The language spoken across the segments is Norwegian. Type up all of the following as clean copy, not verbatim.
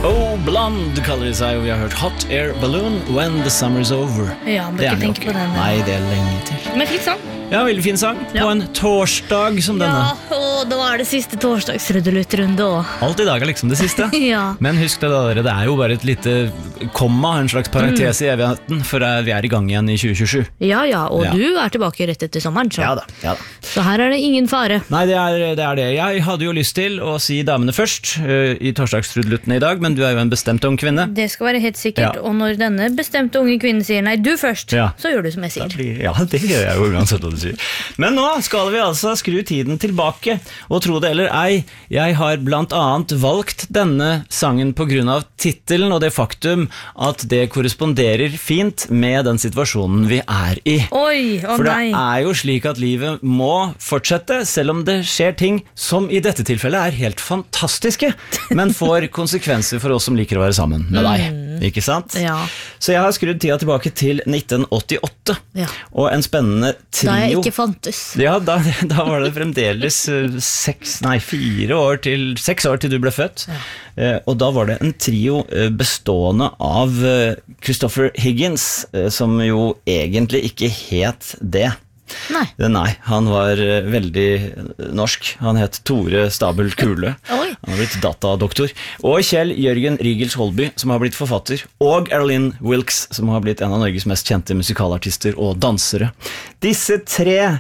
Oh, Blonde kaller de seg, og vi har hørt Hot Air Balloon, When the Summer's Over. Ja, må Det ikke den jo tenke på den. Nei, det lenge til. Men fint sang. Ja, veldig fin sang. På en torsdag som denne. Ja, og da er det siste torsdagsrøddelutt-runde også. Alt i dag er liksom det siste. Ja. Men husk det dere, det er jo bare et lite komma, en slags parentes i evigheten, for vi er i gang igjen i 2027. Ja, og Ja. du er tilbake rett etter sommeren, så. Ja da. Så her er det ingen fare. Nei, det er det. Jeg hadde jo lyst til å si damene først i torsdagstrudlutten i dag, men du er jo en bestemt ung kvinne. Det skal være helt sikkert, Ja. og når denne bestemte unge kvinnen sier nei, du først, Ja. så gjør du som jeg sier. Ja, det gjør jeg jo uansett hva du sier. Men nå skal vi altså skru tiden tilbake, og tro det eller ei, jeg har blant annet valgt denne sangen på grunn av titelen og det faktum at det korresponderer fint med den situasjonen vi er i. Oi, å For det nei. er jo slik at livet må fortsette, selv om det skjer ting som i dette tilfellet er helt fantastiske, men får konsekvenser for oss som liker å være sammen med deg, ikke sant? Ja. Så jeg har skrudd tida tilbake til 1988, Ja. og en spennende trio. Da jeg ikke fantes. Ja, da var det fremdeles 6 år til du ble født. Og da var det en trio bestående av Christopher Higgins, som jo egentlig ikke het det. Nei. Han var veldig norsk. Han het Tore Stabel Kule. Oi. Han har blitt datadoktor. Og Kjell Jørgen Rigels Holby, som har blitt forfatter. Og Erlyn Wilkes, som har blitt en av Norges mest kjente musikalartister og dansere. Disse tre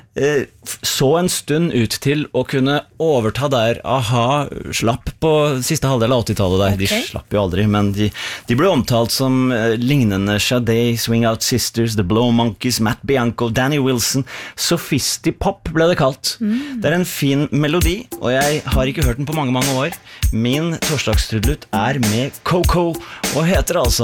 så en stund ut til å kunne overta der A-ha slapp på siste halvdel av 80-tallet der. De slapp jo aldri, men de ble omtalt som lignende Sade, Swing Out Sisters, The Blow Monkeys, Matt Bianco, Danny Wilson. Sophisti-pop ble det kalt. Det er en fin melodi, og jeg har ikke hørt den på mange år. Min torsdagstrudlut er med Coco, og heter altså